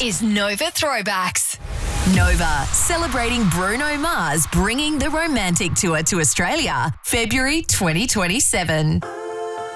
is Nova Throwbacks. Nova, celebrating Bruno Mars bringing the Romantic Tour to Australia, February 2027.